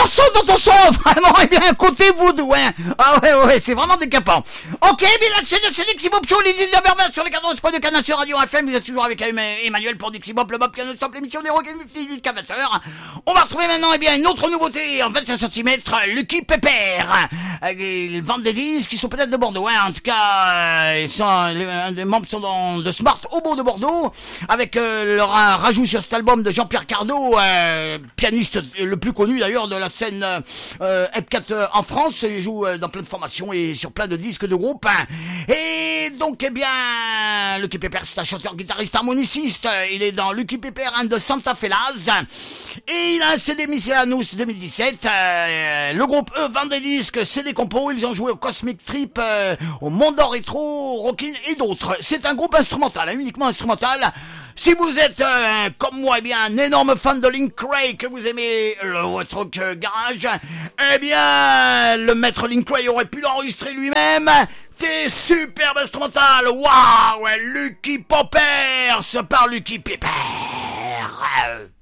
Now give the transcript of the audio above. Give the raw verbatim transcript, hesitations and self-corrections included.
morceau dont on sent vraiment, eh bien, côté vaudouin. Ah ouais, ouais, c'est vraiment décapant. Ok, bien là, c'est c'est Dixibop Show, les dix neuf heures vingt sur les quatre-vingt-dix points de Canal sur Radio F M. Vous êtes toujours avec Emmanuel pour Dixibop, le Bob qui nous simple l'émission des Rock'n'Roll jusqu'à vingt heures. On va retrouver maintenant, eh bien, une autre nouveauté en vingt-cinq centimètres, Lucky Pepper. Ils vendent des disques qui sont peut-être de Bordeaux, hein. En tout cas, euh, ils sont, les, les membres sont dans de Smart Hobo de Bordeaux, avec euh, leur un rajout sur cet album de Jean-Pierre Cardot, euh, pianiste le plus connu d'ailleurs de la scène euh, F quatre euh, en France. Il joue euh, dans plein de formations et sur plein de disques de groupes. Et donc, eh bien, Lucky Pepper, c'est un chanteur, guitariste, harmoniciste. Il est dans Lucky Pepper and the Santa Fellas. Et il a un C D Miscellaneous deux mille dix-sept. Euh, le groupe, eux, vend des disques, c'est des compos. Ils ont joué au Cosmic Trip, euh, au Mondo Retro, Rockin' et d'autres. C'est un groupe instrumental, hein, uniquement instrumental. Si vous êtes, euh, comme moi, eh bien, un énorme fan de Link Ray, que vous aimez le votre euh, garage, eh bien, le maître Link Ray aurait pu l'enregistrer lui-même. T'es superbe instrumental. Waouh, Lucky Popper, par Lucky Pepper.